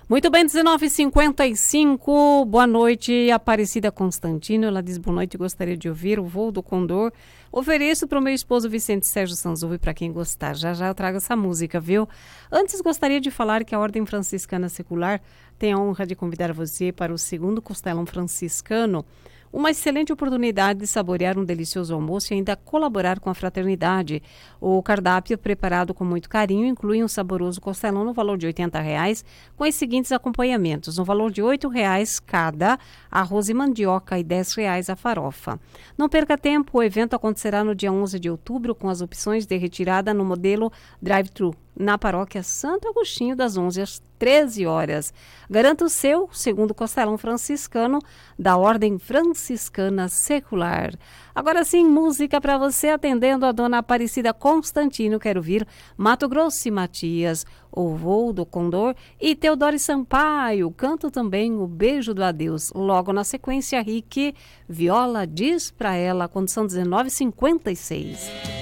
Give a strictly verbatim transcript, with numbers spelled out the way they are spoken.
Muito bem, dezenove e cinquenta e cinco, boa noite, Aparecida Constantino, ela diz boa noite, gostaria de ouvir o Voo do Condor, ofereço para o meu esposo Vicente Sérgio Sanzuvi, para quem gostar, já já eu trago essa música, viu? Antes gostaria de falar que a Ordem Franciscana Secular tem a honra de convidar você para o segundo Costelão Franciscano, uma excelente oportunidade de saborear um delicioso almoço e ainda colaborar com a fraternidade. O cardápio, preparado com muito carinho, inclui um saboroso costelão no valor de oitenta reais, com os seguintes acompanhamentos. No valor de oito reais cada, arroz e mandioca e dez reais a farofa. Não perca tempo, o evento acontecerá no dia onze de outubro, com as opções de retirada no modelo drive-thru, na paróquia Santo Agostinho, das onze às treze horas. Garanta o seu, segundo Costelão Franciscano, da Ordem Franciscana Secular. Agora sim, música para você, atendendo a dona Aparecida Constantino. Quero vir Mato Grosso e Matias, O Voo do Condor e Teodoro Sampaio. Canto também O Beijo do Adeus. Logo na sequência, Rick, Viola diz pra ela, condição dezenove e cinquenta e seis.